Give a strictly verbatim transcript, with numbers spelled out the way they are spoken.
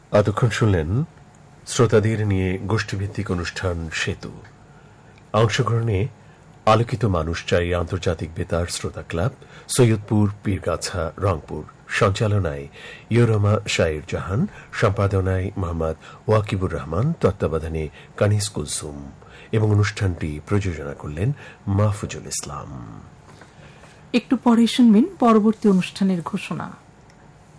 এতক্ষণ শুনলেন শ্রোতাদের নিয়ে গোষ্ঠীভিত্তিক অনুষ্ঠান সেতু। অংশগ্রহণে আলোকিত মানুষ চাই আন্তর্জাতিক বেতার শ্রোতা ক্লাব, সৈয়দপুর, পীরগাছা, রংপুর। সঞ্চালনায় ইয়োরামা শায়ের জাহান, সম্পাদনায় মোহাম্মদ ওয়াকিবুর রহমান, তত্ত্বাবধানে কানিস কুলসুম এবং অনুষ্ঠানটি প্রযোজনা করলেন মাহফুজুল ইসলাম। একটু পরে শুনবেন পরবর্তী অনুষ্ঠানের ঘোষণা।